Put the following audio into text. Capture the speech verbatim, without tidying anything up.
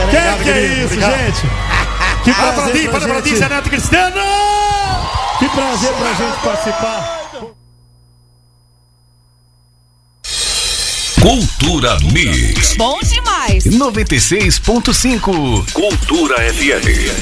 galera. Que Obrigado, que é querido. isso, Obrigado. gente? Que Para pra prazer ti, pra para pra ti, gente. Zeneto Cristiano! Que prazer pra gente participar. Cultura Mix. Bom demais. noventa e seis ponto cinco. Cultura F M.